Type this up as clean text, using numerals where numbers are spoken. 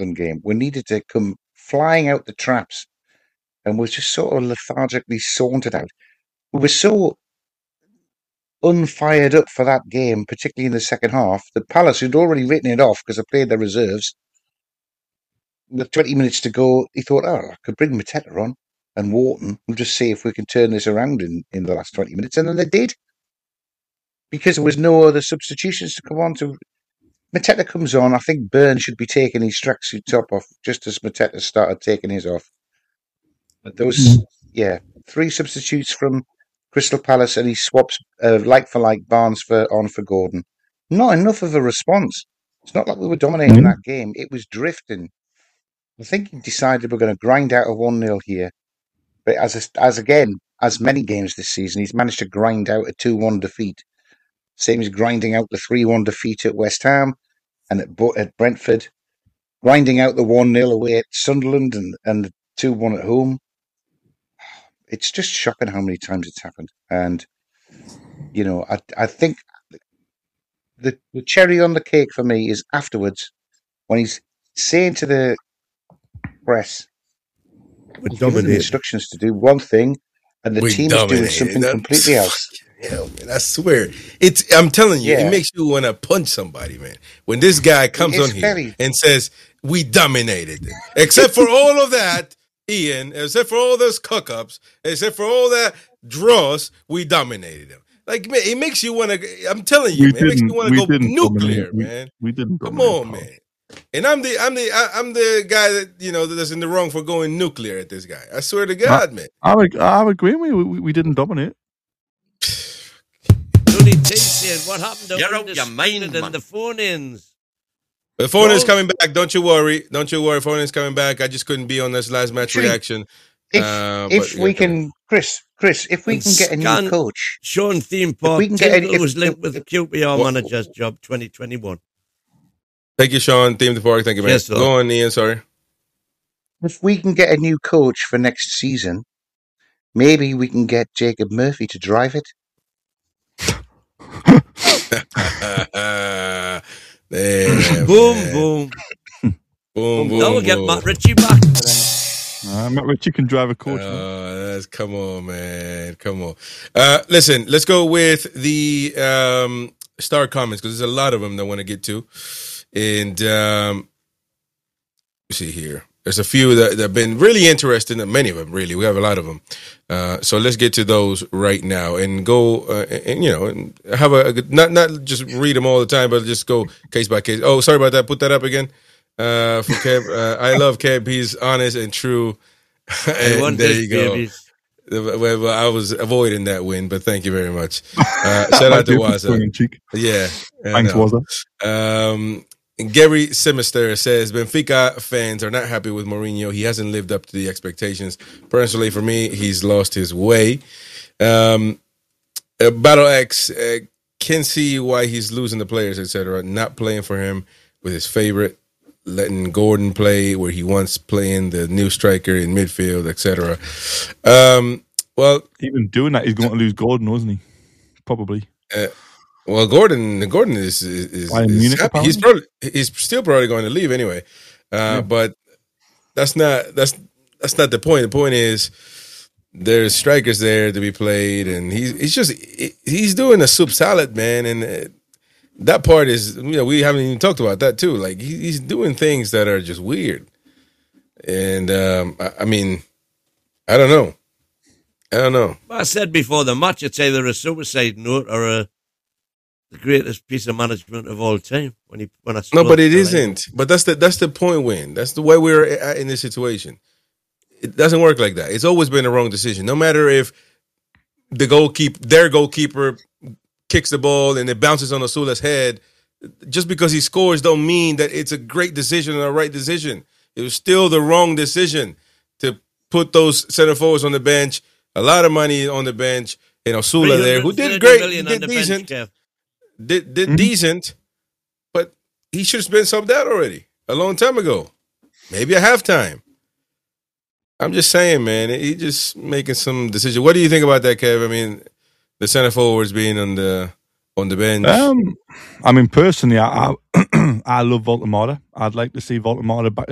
Sunderland game. We needed to come flying out the traps and was just sort of lethargically sauntered out. We were so unfired up for that game, particularly in the second half, that Palace, who'd already written it off because they played their reserves, with 20 minutes to go, he thought, I could bring Mateta on and Wharton. We'll just see if we can turn this around in the last 20 minutes. And then they did. Because there was no other substitutions to come on to. Mateta comes on. I think Burns should be taking his tracksuit top off just as Mateta started taking his off. But there was, 3 substitutes from Crystal Palace, and he swaps like for like Barnes on for Gordon. Not enough of a response. It's not like we were dominating that game. It was drifting. I think he decided we're going to grind out a 1-0 here. But as many games this season, he's managed to grind out a 2-1 defeat. Same as grinding out the 3-1 defeat at West Ham and at Brentford. Grinding out the 1-0 away at Sunderland and the 2-1 at home. It's just shocking how many times it's happened. And, I think the cherry on the cake for me is afterwards when he's saying to the press, we're given the instructions to do one thing and the team is doing something completely else. Yeah, man, I swear. I'm telling you, it makes you want to punch somebody, man. When this guy comes on here and says, we dominated them. Except for all of that, Ian, except for all those cock-ups, except for all that draws, we dominated them. Like, man, it makes you want to, I'm telling you, man, it makes you want to go nuclear, man. We didn't Come on, man. And I'm the guy that, that's in the wrong for going nuclear at this guy. I swear to God, man. I'm agreeing with you. We didn't dominate. Tony T saying, what happened to You're out your mind, man. The phone-ins? The phone-in's coming back. Don't you worry. Phone-in's coming back. I just couldn't be on this last match reaction. If we can, Chris, if we can get a new coach. Sean Theme Park was linked with the QPR manager's job 2021. Thank you, Sean. Theme Park. Thank you, man. Yes, go on, Ian. Sorry. If we can get a new coach for next season, maybe we can get Jacob Murphy to drive it. Boom. Now we'll get Matt Ritchie back. Matt Ritchie can drive a coach. Come on, man. Come on. Listen, let's go with the star comments because there's a lot of them that I want to get to. And let's see here. There's a few that have been really interesting. Many of them, really. We have a lot of them. So let's get to those right now and go and have a not just read them all the time, but just go case by case. Oh, sorry about that. Put that up again for Kev. I love Kev. He's honest and true. And there you go. Babies. Well, I was avoiding that win, but thank you very much. Shout out to Waza. Yeah. Thanks, Waza. Gary Simister says Benfica fans are not happy with Mourinho. He hasn't lived up to the expectations. Personally, for me, he's lost his way. Battle X can see why he's losing the players, etc. Not playing for him with his favorite, letting Gordon play where he wants playing the new striker in midfield, etc. Well, even doing that, he's going to lose Gordon, wasn't he? Probably. Well, Gordon is happy. He's still probably going to leave anyway. But that's not the point. The point is there's strikers there to be played, and he's doing a soup salad, man. And that part is we haven't even talked about that too. Like he's doing things that are just weird. And I mean, I don't know. Well, I said before the match, it's either a suicide note or the greatest piece of management of all time. No, but it isn't. But that's the point, Wayne. That's the way we're at in this situation. It doesn't work like that. It's always been a wrong decision. No matter if their goalkeeper kicks the ball and it bounces on Osula's head, just because he scores don't mean that it's a great decision or a right decision. It was still the wrong decision to put those center forwards on the bench, a lot of money on the bench, and Osula there, who did great, did decent. Did decent, but he should have been subbed out already a long time ago. Maybe at halftime. I'm just saying, man, he just making some decision. What do you think about that, Kev? I mean, the center forwards being on the bench. I mean, personally, I love Voltemata. I'd like to see Voltemata back